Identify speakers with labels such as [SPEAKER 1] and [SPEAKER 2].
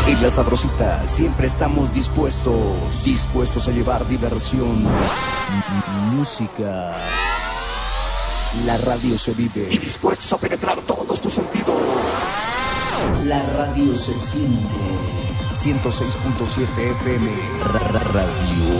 [SPEAKER 1] En La Sabrosita siempre estamos dispuestos a llevar diversión, música. La radio se vive y dispuestos a penetrar todos tus sentidos. La radio se siente. 106.7 FM Radio.